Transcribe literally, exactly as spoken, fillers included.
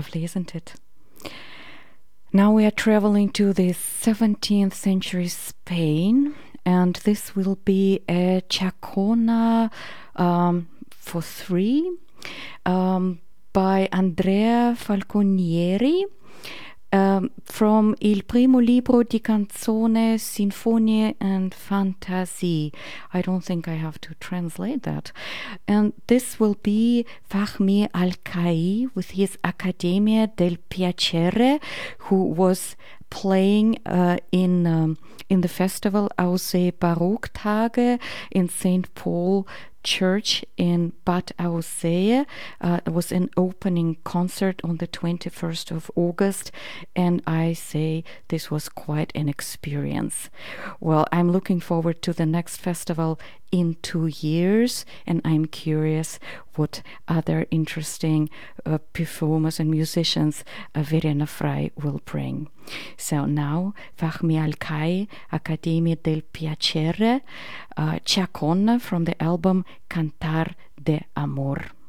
Lovely, isn't it? Now we are traveling to the seventeenth century Spain, and this will be a Chacona um, for three um, by Andrea Falconieri. Um, from Il Primo Libro di Canzone, Sinfonie and Fantasie. I don't think I have to translate that. And this will be Fahmi Al-Kai with his Accademia del Piacere, who was playing uh, in um, in the festival Aussee Barocktage in Saint Paul Church in Bad Aussee. Uh, it was an opening concert on the twenty-first of August, and I say this was quite an experience. Well, I'm looking forward to the next festival in two years, and I'm curious what other interesting uh, performers and musicians uh, Verena Frey will bring. So now, Fahmi Al-Kai, Accademia del Piacere, uh, Chacona from the album Cantar de Amor.